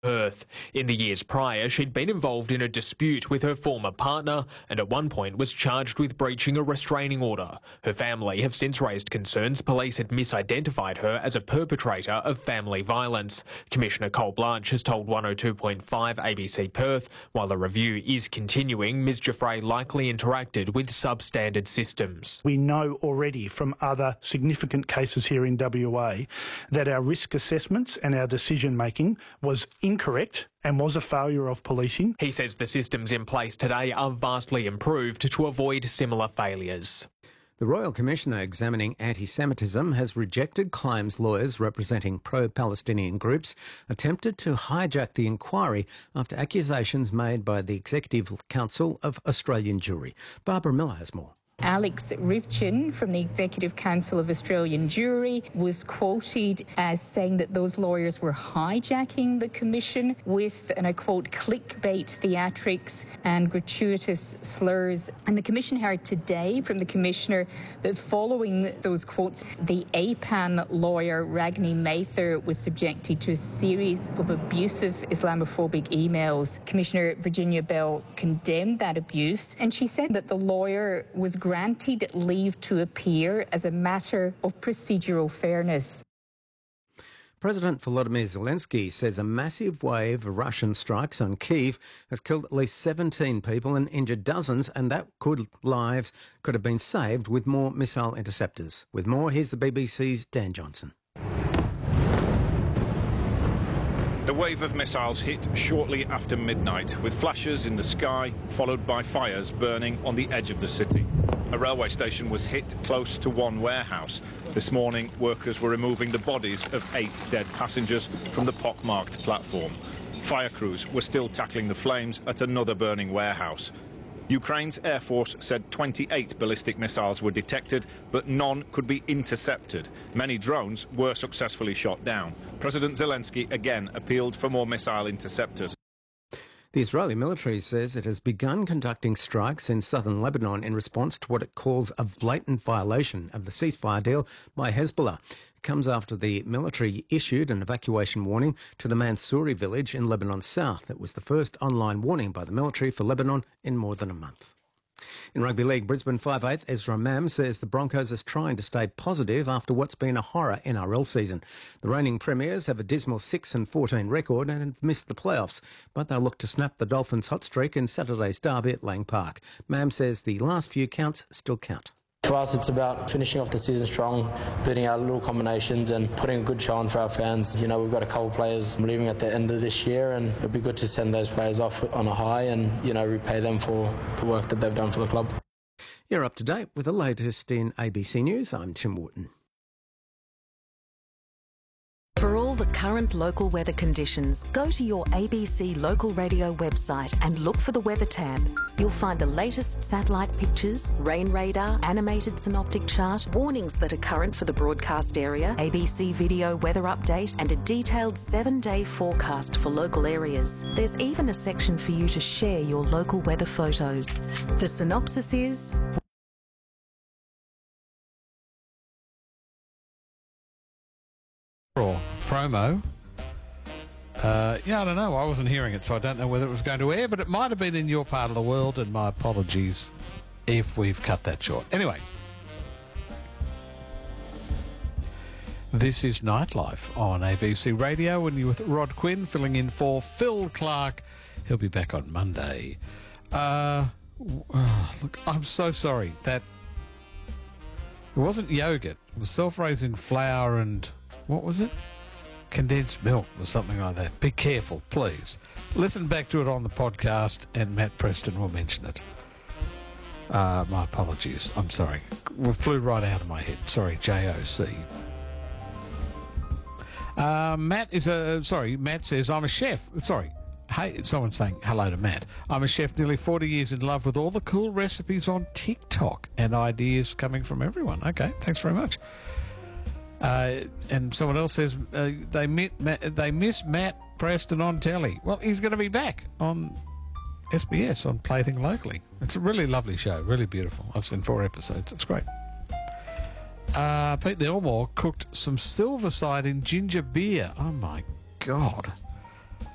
Perth. In the years prior, she'd been involved in a dispute with her former partner and at one point was charged with breaching a restraining order. Her family have since raised concerns police had misidentified her as a perpetrator of family violence. Commissioner Cole Blanche has told 102.5 ABC Perth, while the review is continuing, Ms Giuffre likely interacted with substandard systems. We know already from other significant cases here in WA that our risk assessments and our decision making was incorrect and was a failure of policing. He says the systems in place today are vastly improved to avoid similar failures. The Royal Commissioner examining anti-Semitism has rejected claims lawyers representing pro-Palestinian groups attempted to hijack the inquiry after accusations made by the Executive Council of Australian Jewry. Barbara Miller has more. Alex Rivchin from the Executive Council of Australian Jewry was quoted as saying that those lawyers were hijacking the Commission with, and I quote, clickbait theatrics and gratuitous slurs. And the Commission heard today from the Commissioner that following those quotes, the APAN lawyer Ragni Mather was subjected to a series of abusive Islamophobic emails. Commissioner Virginia Bell condemned that abuse, and she said that the lawyer was granted leave to appear as a matter of procedural fairness. President Volodymyr Zelensky says a massive wave of Russian strikes on Kyiv has killed at least 17 people and injured dozens, and that lives could have been saved with more missile interceptors. With more, here's the BBC's Dan Johnson. The wave of missiles hit shortly after midnight, with flashes in the sky, followed by fires burning on the edge of the city. A railway station was hit close to one warehouse. This morning, workers were removing the bodies of 8 dead passengers from the pock-marked platform. Fire crews were still tackling the flames at another burning warehouse. Ukraine's Air Force said 28 ballistic missiles were detected, but none could be intercepted. Many drones were successfully shot down. President Zelensky again appealed for more missile interceptors. The Israeli military says it has begun conducting strikes in southern Lebanon in response to what it calls a blatant violation of the ceasefire deal by Hezbollah. It comes after the military issued an evacuation warning to the Mansouri village in Lebanon South. It was the first online warning by the military for Lebanon in more than a month. In rugby league, Brisbane 5'8" Ezra Mam says the Broncos are trying to stay positive after what's been a horror NRL season. The reigning premiers have a dismal 6-14 record and have missed the playoffs, but they'll look to snap the Dolphins' hot streak in Saturday's derby at Lang Park. Mam says the last few counts still count. For us, it's about finishing off the season strong, beating our little combinations and putting a good show on for our fans. You know, we've got a couple of players leaving at the end of this year, and it'll be good to send those players off on a high and, you know, repay them for the work that they've done for the club. You're up to date with the latest in ABC News. I'm Tim Wharton. For all the current local weather conditions, go to your ABC local radio website and look for the weather tab. You'll find the latest satellite pictures, rain radar, animated synoptic chart, warnings that are current for the broadcast area, ABC video weather update, and a detailed 7-day forecast for local areas. There's even a section for you to share your local weather photos. The synopsis is... promo. Yeah, I don't know. I wasn't hearing it, so I don't know whether it was going to air, but it might have been in your part of the world, and my apologies if we've cut that short. Anyway, this is Nightlife on ABC Radio, and you're with Rod Quinn filling in for Phil Clark. He'll be back on Monday. Look, I'm so sorry that it wasn't yogurt. It was self-raising flour and... what was it? Condensed milk or something like that. Be careful, please. Listen back to it on the podcast and Matt Preston will mention it. My apologies. I'm sorry. It flew right out of my head. Sorry, JOC. Matt says, I'm a chef. Sorry. Hey, someone's saying hello to Matt. I'm a chef, nearly 40 years in love with all the cool recipes on TikTok and ideas coming from everyone. Okay, thanks very much. And someone else says they miss Matt Preston on telly. Well, he's going to be back on SBS on Plating Locally. It's a really lovely show, really beautiful. I've seen 4 episodes. It's great. Pete Elmore cooked some Silverside in ginger beer. Oh, my God.